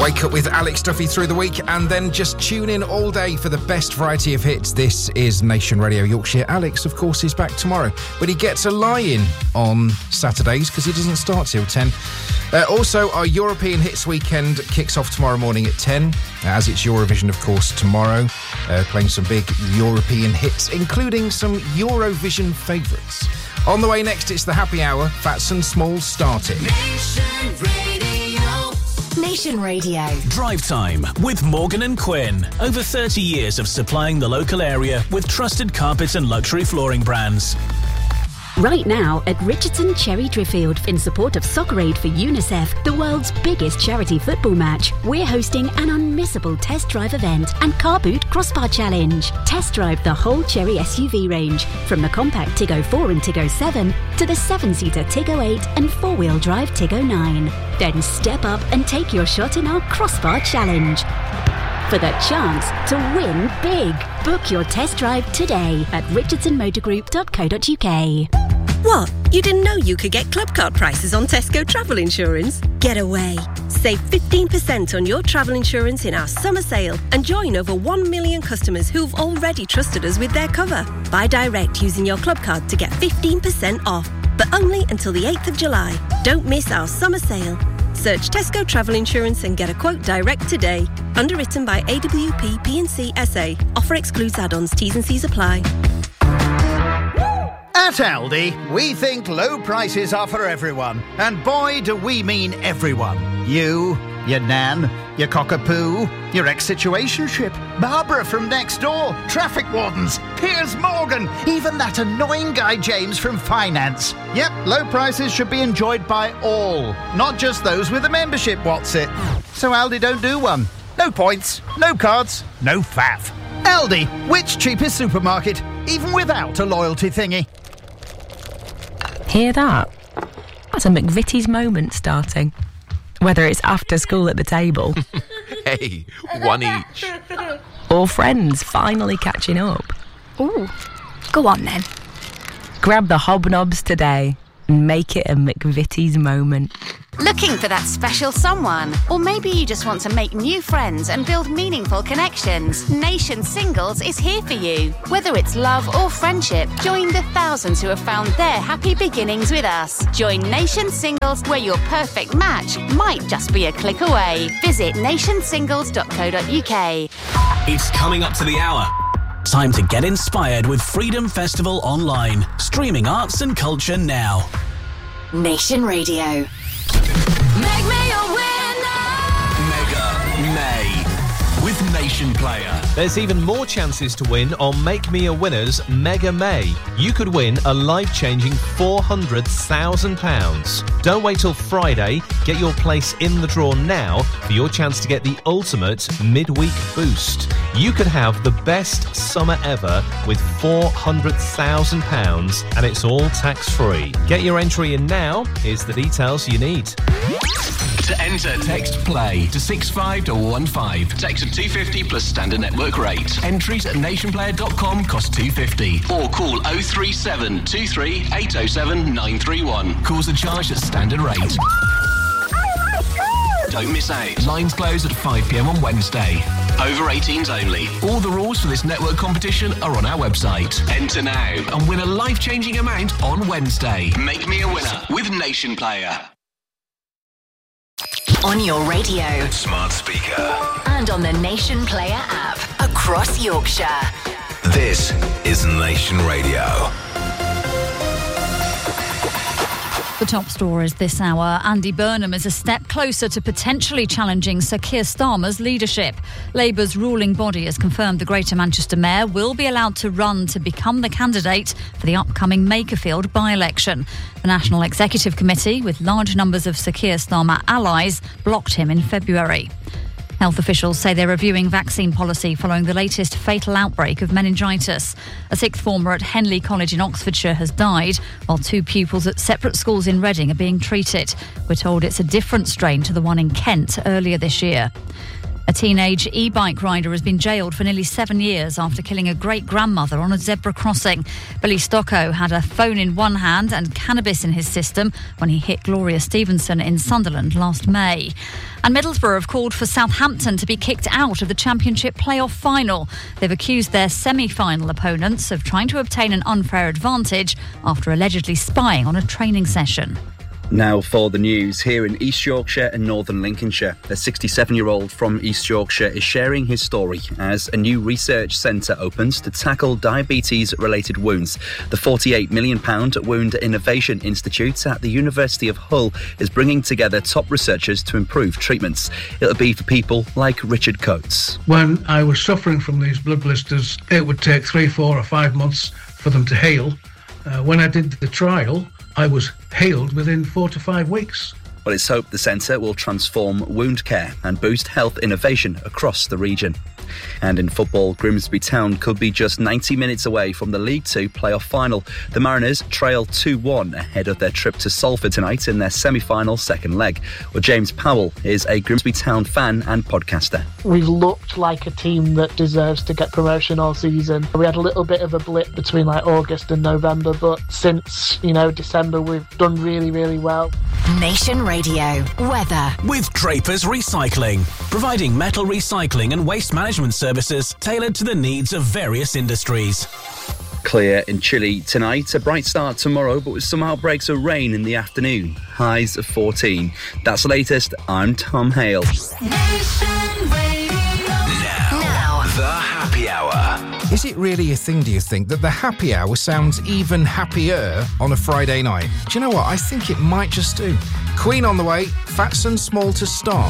Wake up with Alex Duffy through the week and then just tune in all day for the best variety of hits. This is Nation Radio Yorkshire. Alex, of course, is back tomorrow, but he gets a lie-in on Saturdays because he doesn't start till 10. Also, our European Hits Weekend kicks off tomorrow morning at 10, as it's Eurovision, of course, tomorrow, playing some big European hits, including some Eurovision favourites. On the way next, it's the Happy Hour. Fats and Smalls starting. Nation Radio. Nation Radio. Drive Time with Morgan and Quinn. Over 30 years of supplying the local area with trusted carpet and luxury flooring brands. Right now at Richardson Cherry Driffield, in support of Soccer Aid for UNICEF, the world's biggest charity football match, we're hosting an unmissable test drive event and car boot crossbar challenge. Test drive the whole Cherry SUV range, from the compact Tiggo 4 and Tiggo 7 to the 7-seater Tiggo 8 and 4-wheel drive Tiggo 9. Then step up and take your shot in our crossbar challenge for the chance to win big. Book your test drive today at richardsonmotorgroup.co.uk. What? You didn't know you could get club card prices on Tesco travel insurance? Get away. Save 15% on your travel insurance in our summer sale and join over 1 million customers who've already trusted us with their cover. Buy direct using your club card to get 15% off, but only until the 8th of July. Don't miss our summer sale. Search Tesco Travel Insurance and get a quote direct today. Underwritten by AWP P&C SA. Offer excludes add-ons. T's and C's apply. At Aldi, we think low prices are for everyone. And boy, do we mean everyone. You, your nan, your cockapoo, your ex-situationship, Barbara from next door, traffic wardens, Piers Morgan, even that annoying guy James from finance. Yep, low prices should be enjoyed by all, not just those with a membership, what's it? So Aldi don't do one. No points, no cards, no faff. Aldi, which cheapest supermarket, even without a loyalty thingy. Hear that? That's a McVitie's moment starting. Whether it's after school at the table. Hey, one each. Or friends finally catching up. Ooh, go on then. Grab the hobnobs today and make it a McVitie's moment. Looking for that special someone? Or maybe you just want to make new friends and build meaningful connections. Nation Singles is here for you. Whether it's love or friendship, join the thousands who have found their happy beginnings with us. Join Nation Singles, where your perfect match might just be a click away. Visit nationsingles.co.uk. It's coming up to the hour. Time to get inspired with Freedom Festival Online. Streaming arts and culture now. Nation Radio. Make me a winner! Mega May with Nation Player. There's even more chances to win on Make Me a Winner's Mega May. You could win a life-changing £400,000. Don't wait till Friday. Get your place in the draw now for your chance to get the ultimate midweek boost. You could have the best summer ever with £400,000 and it's all tax-free. Get your entry in now. Here's the details you need. To enter, text PLAY to 65115. Text at 250 plus standard network rate. Entries at nationplayer.com cost $2.50. Or call 037 23 807 931. Calls are charged at standard rate. Don't miss out. Lines close at 5 p.m. on Wednesday. Over 18s only. All the rules for this network competition are on our website. Enter now and win a life-changing amount on Wednesday. Make me a winner with Nation Player. On your radio, Smart speaker. and on the Nation Player app across Yorkshire. This is Nation Radio. The top stories this hour. Andy Burnham is a step closer to potentially challenging Sir Keir Starmer's leadership. Labour's ruling body has confirmed the Greater Manchester Mayor will be allowed to run to become the candidate for the upcoming Makerfield by-election. The National Executive Committee, with large numbers of Sir Keir Starmer allies, blocked him in February. Health officials say they're reviewing vaccine policy following the latest fatal outbreak of meningitis. A sixth former at Henley College in Oxfordshire has died, while two pupils at separate schools in Reading are being treated. We're told it's a different strain to the one in Kent earlier this year. A teenage e-bike rider has been jailed for nearly 7 years after killing a great-grandmother on a zebra crossing. Billy Stocko had a phone in one hand and cannabis in his system when he hit Gloria Stevenson in Sunderland last May. And Middlesbrough have called for Southampton to be kicked out of the Championship playoff final. They've accused their semi-final opponents of trying to obtain an unfair advantage after allegedly spying on a training session. Now for the news. Here in East Yorkshire and Northern Lincolnshire, a 67-year-old from East Yorkshire is sharing his story as a new research centre opens to tackle diabetes-related wounds. The £48 million Wound Innovation Institute at the University of Hull is bringing together top researchers to improve treatments. It'll be for people like Richard Coates. When I was suffering from these blood blisters, it would take 3, 4 or 5 months for them to heal. When I did the trial, I was healed within 4 to 5 weeks. Well, it's hoped the centre will transform wound care and boost health innovation across the region. And in football, Grimsby Town could be just 90 minutes away from the League 2 playoff final. The Mariners trail 2-1 ahead of their trip to Salford tonight in their semi-final second leg. Well, James Powell is a Grimsby Town fan and podcaster. We've looked like a team that deserves to get promotion all season. We had a little bit of a blip between August and November, but since, December, we've done really, really well. Nation Radio weather with Drapers Recycling, providing metal recycling and waste management services tailored to the needs of various industries. Clear and chilly tonight, a bright start tomorrow, but with some outbreaks of rain in the afternoon. Highs of 14. That's the latest. I'm Tom Hale. Now, the happy hour. Is it really a thing, do you think, that the happy hour sounds even happier on a Friday night? Do you know what? I think it might just do. Queen on the way, Fats and Small to start.